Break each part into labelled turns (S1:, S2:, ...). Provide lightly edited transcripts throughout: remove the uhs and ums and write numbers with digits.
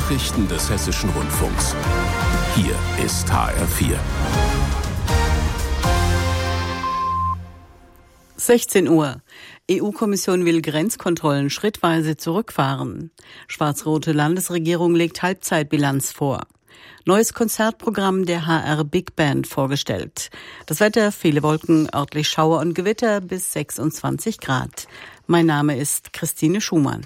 S1: Nachrichten des Hessischen Rundfunks. Hier ist HR4.
S2: 16 Uhr. EU-Kommission will Grenzkontrollen schrittweise zurückfahren. Schwarz-rote Landesregierung legt Halbzeitbilanz vor. Neues Konzertprogramm der HR Big Band vorgestellt. Das Wetter, viele Wolken, örtlich Schauer und Gewitter bis 26 Grad. Mein Name ist Christine Schumann.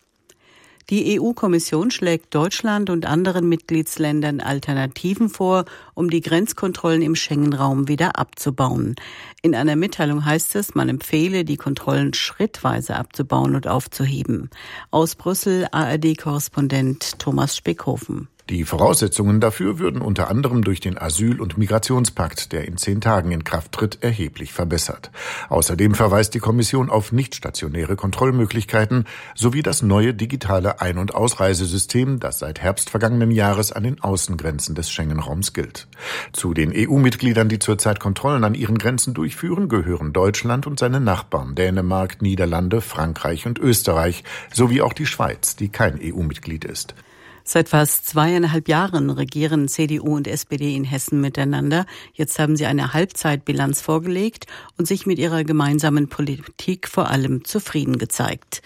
S2: Die EU-Kommission schlägt Deutschland und anderen Mitgliedsländern Alternativen vor, um die Grenzkontrollen im Schengen-Raum wieder abzubauen. In einer Mitteilung heißt es, man empfehle, die Kontrollen schrittweise abzubauen und aufzuheben. Aus Brüssel ARD-Korrespondent Thomas Speckhofen.
S3: Die Voraussetzungen dafür würden unter anderem durch den Asyl- und Migrationspakt, der in 10 Tagen in Kraft tritt, erheblich verbessert. Außerdem verweist die Kommission auf nichtstationäre Kontrollmöglichkeiten sowie das neue digitale Ein- und Ausreisesystem, das seit Herbst vergangenen Jahres an den Außengrenzen des Schengen-Raums gilt. Zu den EU-Mitgliedern, die zurzeit Kontrollen an ihren Grenzen durchführen, gehören Deutschland und seine Nachbarn Dänemark, Niederlande, Frankreich und Österreich sowie auch die Schweiz, die kein EU-Mitglied ist.
S2: Seit fast 2,5 Jahren regieren CDU und SPD in Hessen miteinander. Jetzt haben sie eine Halbzeitbilanz vorgelegt und sich mit ihrer gemeinsamen Politik vor allem zufrieden gezeigt.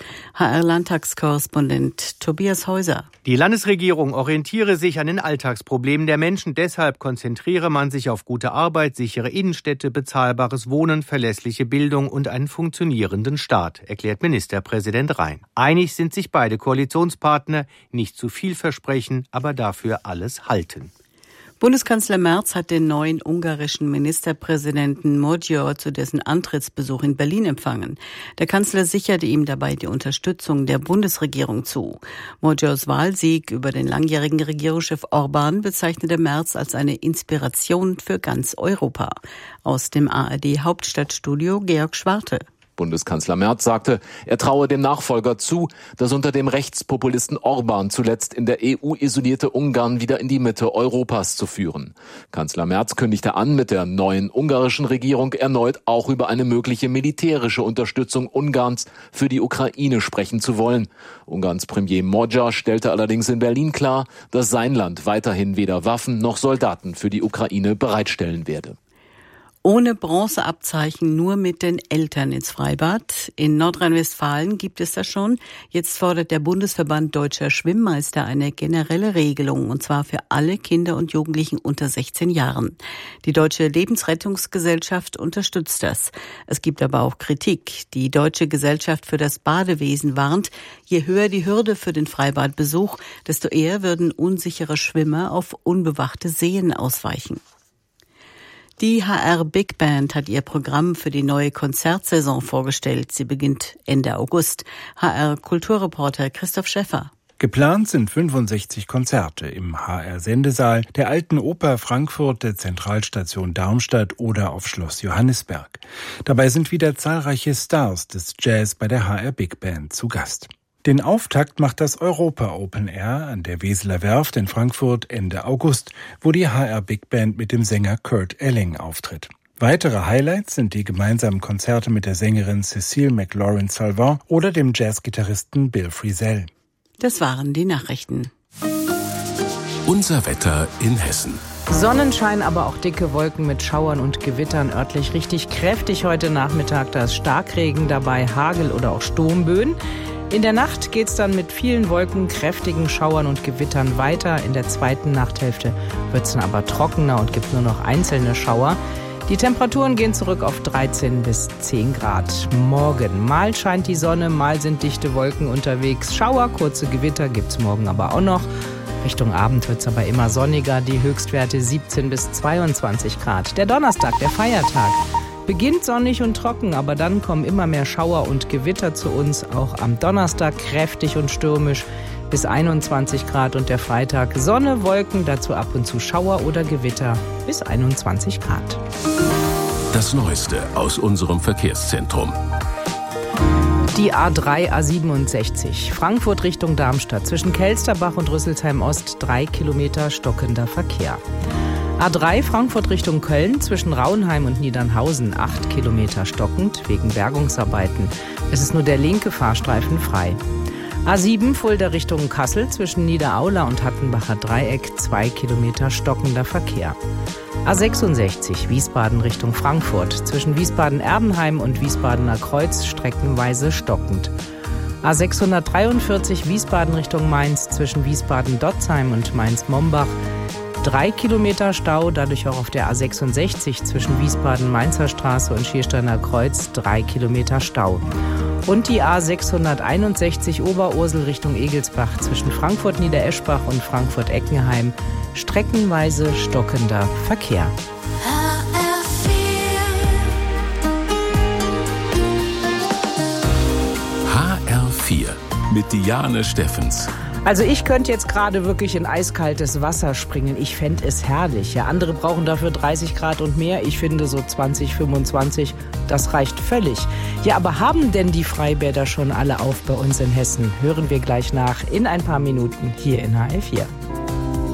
S2: HR-Landtagskorrespondent Tobias Häuser.
S4: Die Landesregierung orientiere sich an den Alltagsproblemen der Menschen. Deshalb konzentriere man sich auf gute Arbeit, sichere Innenstädte, bezahlbares Wohnen, verlässliche Bildung und einen funktionierenden Staat, erklärt Ministerpräsident Rhein. Einig sind sich beide Koalitionspartner, nicht zu viel versprechen, aber dafür alles halten.
S2: Bundeskanzler Merz hat den neuen ungarischen Ministerpräsidenten Magyar zu dessen Antrittsbesuch in Berlin empfangen. Der Kanzler sicherte ihm dabei die Unterstützung der Bundesregierung zu. Magyars Wahlsieg über den langjährigen Regierungschef Orbán bezeichnete Merz als eine Inspiration für ganz Europa. Aus dem ARD-Hauptstadtstudio Georg Schwarte.
S5: Bundeskanzler Merz sagte, er traue dem Nachfolger zu, das unter dem Rechtspopulisten Orbán zuletzt in der EU isolierte Ungarn wieder in die Mitte Europas zu führen. Kanzler Merz kündigte an, mit der neuen ungarischen Regierung erneut auch über eine mögliche militärische Unterstützung Ungarns für die Ukraine sprechen zu wollen. Ungarns Premier Magyar stellte allerdings in Berlin klar, dass sein Land weiterhin weder Waffen noch Soldaten für die Ukraine bereitstellen werde.
S2: Ohne Bronzeabzeichen, nur mit den Eltern ins Freibad. In Nordrhein-Westfalen gibt es das schon. Jetzt fordert der Bundesverband Deutscher Schwimmmeister eine generelle Regelung, und zwar für alle Kinder und Jugendlichen unter 16 Jahren. Die Deutsche Lebensrettungsgesellschaft unterstützt das. Es gibt aber auch Kritik. Die Deutsche Gesellschaft für das Badewesen warnt, je höher die Hürde für den Freibadbesuch, desto eher würden unsichere Schwimmer auf unbewachte Seen ausweichen. Die HR Big Band hat ihr Programm für die neue Konzertsaison vorgestellt. Sie beginnt Ende August. HR-Kulturreporter Christoph Schäffer.
S6: Geplant sind 65 Konzerte im HR-Sendesaal, der Alten Oper Frankfurt, der Zentralstation Darmstadt oder auf Schloss Johannisberg. Dabei sind wieder zahlreiche Stars des Jazz bei der HR Big Band zu Gast. Den Auftakt macht das Europa Open Air an der Weseler Werft in Frankfurt Ende August, wo die HR Big Band mit dem Sänger Kurt Elling auftritt. Weitere Highlights sind die gemeinsamen Konzerte mit der Sängerin Cécile McLaurin-Salvant oder dem Jazzgitarristen Bill Frisell.
S2: Das waren die Nachrichten.
S1: Unser Wetter in Hessen.
S7: Sonnenschein, aber auch dicke Wolken mit Schauern und Gewittern, örtlich richtig kräftig heute Nachmittag. Da ist Starkregen dabei, Hagel oder auch Sturmböen. In der Nacht geht's dann mit vielen Wolken, kräftigen Schauern und Gewittern weiter. In der zweiten Nachthälfte wird's dann aber trockener und gibt nur noch einzelne Schauer. Die Temperaturen gehen zurück auf 13 bis 10 Grad. Morgen mal scheint die Sonne, mal sind dichte Wolken unterwegs. Schauer, kurze Gewitter gibt's morgen aber auch noch. Richtung Abend wird's aber immer sonniger, die Höchstwerte 17 bis 22 Grad. Der Donnerstag, der Feiertag, beginnt sonnig und trocken, aber dann kommen immer mehr Schauer und Gewitter zu uns. Auch am Donnerstag kräftig und stürmisch bis 21 Grad und der Freitag Sonne, Wolken, dazu ab und zu Schauer oder Gewitter bis 21 Grad.
S1: Das Neueste aus unserem Verkehrszentrum.
S7: Die A3, A67, Frankfurt Richtung Darmstadt, zwischen Kelsterbach und Rüsselsheim Ost 3 Kilometer stockender Verkehr. A3 Frankfurt Richtung Köln, zwischen Rauenheim und Niedernhausen 8 Kilometer stockend wegen Bergungsarbeiten. Es ist nur der linke Fahrstreifen frei. A7 Fulda Richtung Kassel zwischen Niederaula und Hattenbacher Dreieck 2 Kilometer stockender Verkehr. A66 Wiesbaden Richtung Frankfurt zwischen Wiesbaden-Erbenheim und Wiesbadener Kreuz streckenweise stockend. A643 Wiesbaden Richtung Mainz zwischen Wiesbaden-Dotzheim und Mainz-Mombach 3 Kilometer Stau, dadurch auch auf der A66 zwischen Wiesbaden-Mainzer Straße und Schiersteiner Kreuz 3 Kilometer Stau. Und die A661 Oberursel Richtung Egelsbach zwischen Frankfurt-Niedereschbach und Frankfurt-Eckenheim streckenweise stockender Verkehr.
S1: HR4 mit Diane Steffens.
S7: Also ich könnte jetzt gerade wirklich in eiskaltes Wasser springen. Ich fände es herrlich. Ja, andere brauchen dafür 30 Grad und mehr. Ich finde so 20, 25, das reicht völlig. Ja, aber haben denn die Freibäder schon alle auf bei uns in Hessen? Hören wir gleich nach in ein paar Minuten hier in HR4.